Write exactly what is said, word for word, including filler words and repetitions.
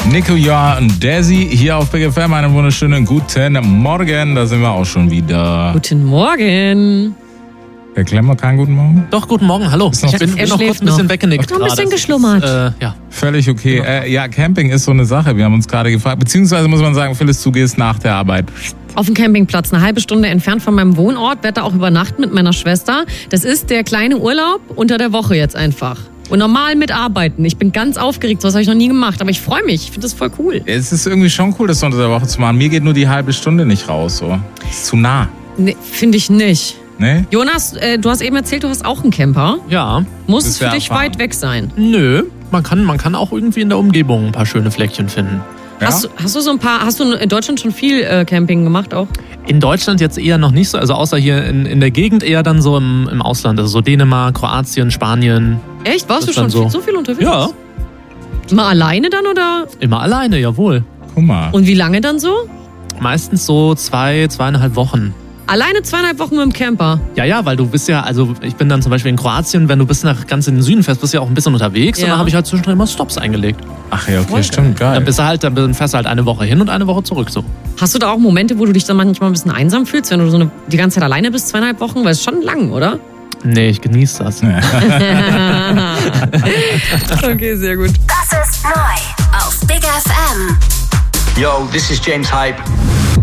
Nico, Ja und Desi hier auf Big F M. Einen wunderschönen guten Morgen. Da sind wir auch schon wieder. Guten Morgen. Herr Klemmer, keinen guten Morgen? Doch, guten Morgen, hallo. Ist noch- Ich bin, Er bin noch kurz ein bisschen noch. weggenickt. Noch ein bisschen gerade. geschlummert. Äh, ja. Völlig okay. Äh, ja, Camping ist so eine Sache. Wir haben uns gerade gefragt, beziehungsweise muss man sagen, Phyllis, du gehst nach der Arbeit. Auf dem Campingplatz, eine halbe Stunde entfernt von meinem Wohnort, werde da auch übernachten mit meiner Schwester. Das ist der kleine Urlaub unter der Woche jetzt einfach. Und normal mitarbeiten. Ich bin ganz aufgeregt, sowas habe ich noch nie gemacht, aber ich freue mich. Ich finde das voll cool. Es ist irgendwie schon cool, das unter der Woche zu machen. Mir geht nur die halbe Stunde nicht raus. So. Ist zu nah. Nee, finde ich nicht. Ne? Jonas, äh, du hast eben erzählt, du hast auch einen Camper. Ja, Muss Das es ist für ja dich erfahren. weit weg sein? nö. Man kann, man kann auch irgendwie in der Umgebung ein paar schöne Fleckchen finden. Ja? Hast, du- hast du so ein paar, hast du in Deutschland schon viel äh, Camping gemacht auch? In Deutschland jetzt eher noch nicht so, also außer hier in, in der Gegend eher dann so im, im Ausland. Also so Dänemark, Kroatien, Spanien. Echt? Warst Das du schon dann so. viel, so viel unterwegs? Ja, Mal alleine dann oder? immer alleine, jawohl. Guck mal. Und wie lange dann so? Meistens so zwei, zweieinhalb Wochen. Alleine zweieinhalb Wochen mit dem Camper. Ja, ja, weil du bist ja, also ich bin dann zum Beispiel in Kroatien, wenn du bis nach ganz in den Süden fährst, bist du ja auch ein bisschen unterwegs. Ja. Und dann habe ich halt zwischendrin immer Stops eingelegt. Ach ja, okay, Voll stimmt, geil. Dann bist du halt, dann fährst du halt eine Woche hin und eine Woche zurück so. Hast du da auch Momente, wo du dich dann manchmal ein bisschen einsam fühlst, wenn du so eine, die ganze Zeit alleine bist, zweieinhalb Wochen? Weil es ist schon lang, oder? Nee, ich genieße das. Okay, sehr gut. Das ist neu auf Big F M. Yo, this is James Hype.